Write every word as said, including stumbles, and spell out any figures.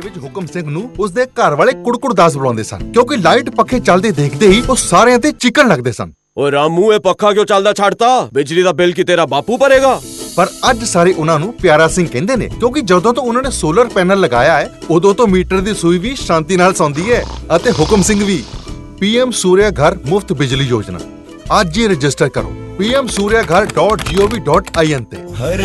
ਵਿੱਚ ਹੁਕਮ ਸਿੰਘ ਨੂੰ ਉਸਦੇ ਘਰ ਵਾਲੇ ਕੁੜਕੁੜ ਦਾਸ ਬੁਲਾਉਂਦੇ ਸਨ ਕਿਉਂਕਿ ਲਾਈਟ ਪੱਖੇ ਚੱਲਦੇ ਦੇਖਦੇ ਹੀ ਉਹ ਸਾਰਿਆਂ ਤੇ ਚੀਕਣ ਲੱਗਦੇ ਸਨ। ਓਏ ਰਾਮੂ, ਇਹ ਪੱਖਾ ਕਿਉਂ ਚੱਲਦਾ ਛੱਡਤਾ? ਬਿਜਲੀ ਦਾ ਬਿੱਲ ਕੀ ਤੇਰਾ ਬਾਪੂ ਭਰੇਗਾ? ਪਰ ਅੱਜ ਸਾਰੇ ਉਹਨਾਂ ਨੂੰ ਪਿਆਰਾ ਸਿੰਘ ਕਹਿੰਦੇ ਨੇ ਕਿਉਂਕਿ ਜਦੋਂ ਤੋਂ ਉਹਨਾਂ ਨੇ ਸੋਲਰ ਪੈਨਲ ਲਗਾਇਆ ਹੈ ਉਦੋਂ ਤੋਂ ਮੀਟਰ ਦੀ ਸੂਈ ਵੀ ਸ਼ਾਂਤੀ ਨਾਲ ਸੌਂਦੀ ਹੈ ਅਤੇ ਹੁਕਮ ਸਿੰਘ ਵੀ। ਪੀਐਮ ਸੂਰਿਆ ਘਰ ਮੁਫਤ ਬਿਜਲੀ ਯੋਜਨਾ ਅੱਜ ਹੀ ਰਜਿਸਟਰ ਕਰੋ ਪੀ ਐਮ ਸੂਰਿਆ ਘਰ ਡਾਟ ਜੀ ਓ ਵੀ ਡਾਟ ਆਈ ਐਨ ਤੇ।